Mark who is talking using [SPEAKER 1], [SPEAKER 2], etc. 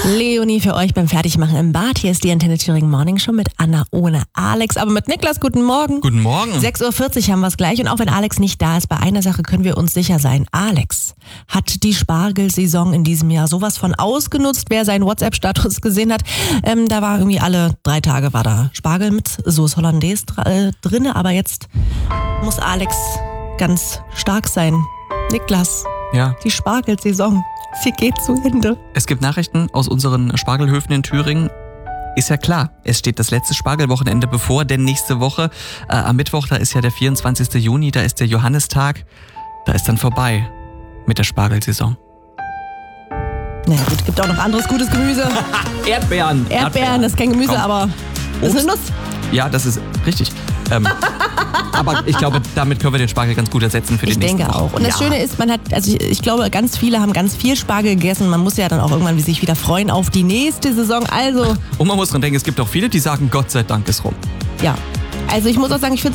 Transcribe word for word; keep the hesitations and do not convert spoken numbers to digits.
[SPEAKER 1] Leonie für euch beim Fertigmachen im Bad. Hier ist die Antenne Thüringen Morning Show mit Anna ohne Alex, aber mit Niklas. Guten Morgen.
[SPEAKER 2] Guten Morgen.
[SPEAKER 1] sechs Uhr vierzig haben wir es gleich und auch wenn Alex nicht da ist, bei einer Sache können wir uns sicher sein. Alex hat die Spargelsaison in diesem Jahr sowas von ausgenutzt. Wer seinen WhatsApp-Status gesehen hat, ähm, da war irgendwie alle drei Tage war da Spargel mit Sauce Hollandaise äh, drin, aber jetzt muss Alex ganz stark sein. Niklas,
[SPEAKER 2] Ja.
[SPEAKER 1] die Spargelsaison, sie geht zu Ende.
[SPEAKER 2] Es gibt Nachrichten aus unseren Spargelhöfen in Thüringen. Ist ja klar, es steht das letzte Spargelwochenende bevor, denn nächste Woche, äh, am Mittwoch, da ist ja der vierundzwanzigsten Juni, da ist der Johannistag, da ist dann vorbei mit der Spargelsaison.
[SPEAKER 1] Na ja, gut, gibt auch noch anderes gutes Gemüse.
[SPEAKER 2] Erdbeeren.
[SPEAKER 1] Erdbeeren, das ist kein Gemüse,
[SPEAKER 2] Komm.
[SPEAKER 1] aber das ist eine Nuss.
[SPEAKER 2] Ja, das ist richtig. Ähm, aber ich glaube, damit können wir den Spargel ganz gut ersetzen für die
[SPEAKER 1] Ich
[SPEAKER 2] nächste
[SPEAKER 1] denke
[SPEAKER 2] Woche.
[SPEAKER 1] auch. Und das
[SPEAKER 2] ja.
[SPEAKER 1] Schöne ist, man hat, also ich, ich glaube, ganz viele haben ganz viel Spargel gegessen. Man muss ja dann auch irgendwann sich wieder freuen auf die nächste Saison. Also,
[SPEAKER 2] Und man muss dran denken, es gibt auch viele, die sagen, Gott sei Dank ist rum.
[SPEAKER 1] ja. Also ich muss auch sagen, ich finde